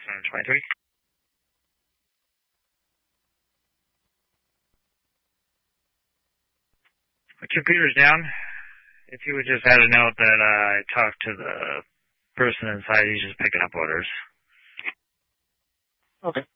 623. My computer's down. If you would just add a note that I talked to the person inside, he's just picking up orders. Okay.